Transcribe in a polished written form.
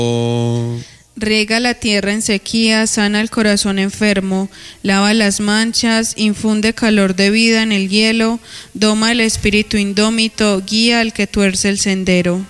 Riega la tierra en sequía, sana el corazón enfermo, lava las manchas, infunde calor de vida en el hielo, doma el espíritu indómito, guía al que tuerce el sendero.